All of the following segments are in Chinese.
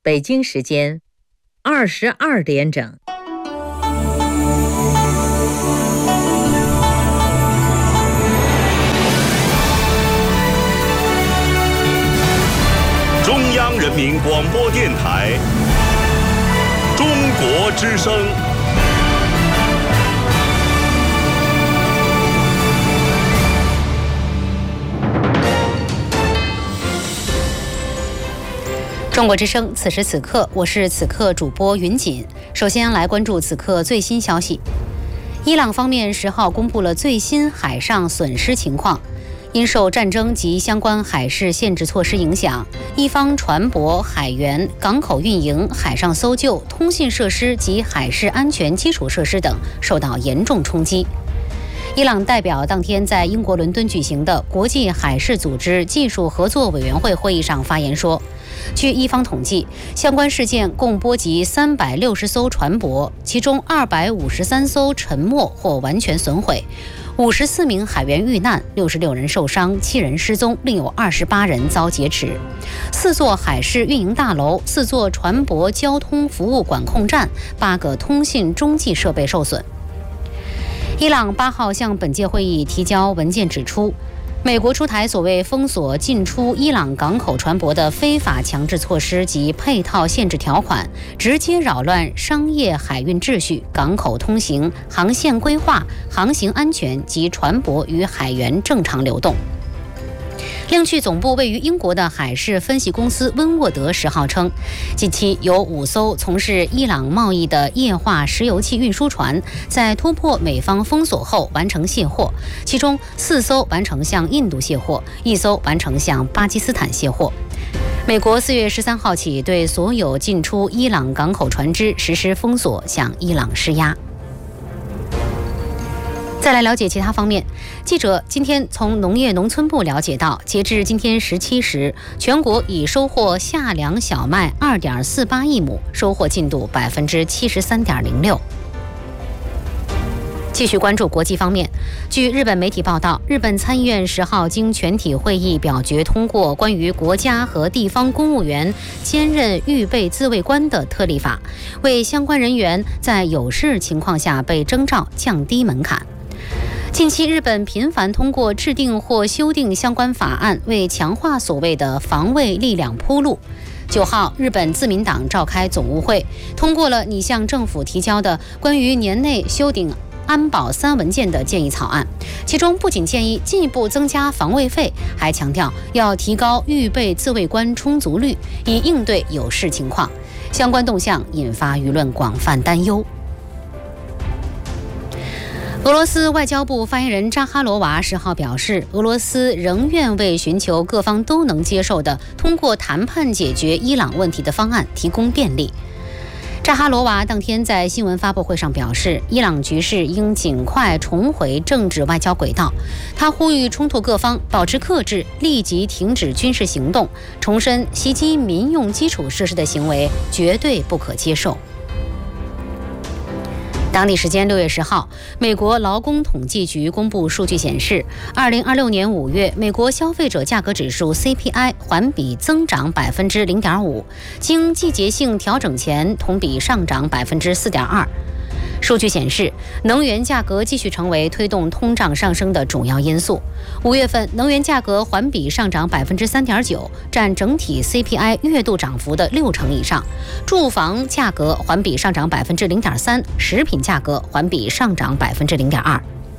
北京时间22点整。 中央人民广播电台中国之声。 中国之声，此时此刻，我是此刻主播云锦。首先来关注此刻最新消息。伊朗方面10号公布了最新海上损失情况，因受战争及相关海事限制措施影响，伊方船舶、海员、港口运营、海上搜救、通信设施及海事安全基础设施等受到严重冲击。伊朗代表当天在英国伦敦举行的国际海事组织技术合作委员会会议上发言说，据伊方统计，相关事件共波及360艘船舶，其中253艘沉没或完全损毁，54名海员遇难，66人受伤，7人失踪，另有28人遭劫持。4座海事运营大楼、4座船舶交通服务管控站、8个通信中继设备受损。伊朗8号向本届会议提交文件指出，美国出台所谓封锁进出伊朗港口船舶的非法强制措施及配套限制条款，直接扰乱商业海运秩序、港口通行、航线规划、航行安全及船舶与海员正常流动。另据总部位于英国的海事分析公司温沃德10号称，近期有5艘从事伊朗贸易的液化石油气运输船在突破美方封锁后完成卸货，其中4艘完成向印度卸货，1艘完成向巴基斯坦卸货。美国4月13号起对所有进出伊朗港口船只实施封锁，向伊朗施压。再来了解其他方面，记者今天从农业农村部了解到，截至今天17时，全国已收获夏粮小麦2.48亿亩，收获进度73.06%。继续关注国际方面，据日本媒体报道，日本参议院10号经全体会议表决通过关于国家和地方公务员兼任预备自卫官的特例法，为相关人员在有事情况下被征召降低门槛。近期日本频繁通过制定或修订相关法案，为强化所谓的防卫力量铺路。9号，日本自民党召开总务会，通过了拟向政府提交的关于年内修订安保3文件的建议草案，其中不仅建议进一步增加防卫费，还强调要提高预备自卫官充足率，以应对有事情况。相关动向引发舆论广泛担忧。俄罗斯外交部发言人扎哈罗娃10号表示，俄罗斯仍愿为寻求各方都能接受的通过谈判解决伊朗问题的方案提供便利。扎哈罗娃当天在新闻发布会上表示，伊朗局势应尽快重回政治外交轨道。他呼吁冲突各方保持克制，立即停止军事行动，重申袭击民用基础设施的行为绝对不可接受。当地时间6月10号，美国劳工统计局公布数据显示，2026年5月，美国消费者价格指数 CPI 环比增长0.5%，经季节性调整前同比上涨4.2%。数据显示，能源价格继续成为推动通胀上升的主要因素。5月份能源价格环比上涨3.9%，占整体 CPI 月度涨幅的60%以上。住房价格环比上涨0.3%，食品价格环比上涨0.2%。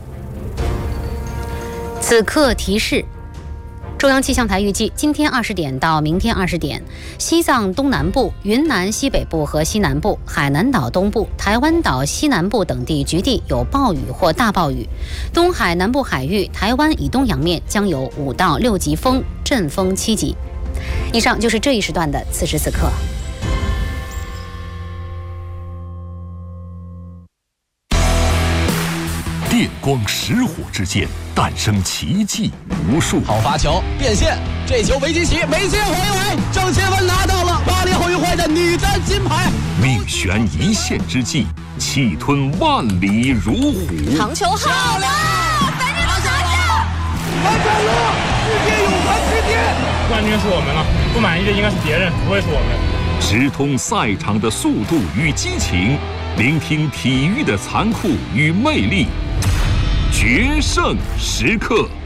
此刻提示。中央气象台预计，今天20点到明天20点，西藏东南部、云南西北部和西南部、海南岛东部、台湾岛西南部等地局地有暴雨或大暴雨，东海南部海域、台湾以东洋面将有5到6级风，阵风7级。以上就是这一时段的此时此刻。 电光石火之间诞生奇迹无数。 好发球变线，这球没进起，没接回来，郑钦文拿到了巴黎奥运会的女单金牌。 命悬一线之际，气吞万里如虎。 长球好了，反正都拿下！ 完成了，世界泳坛之巅！ 冠军是我们了，不满意的应该是别人，不会是我们。 直通赛场的速度与激情，聆听体育的残酷与魅力，决胜时刻。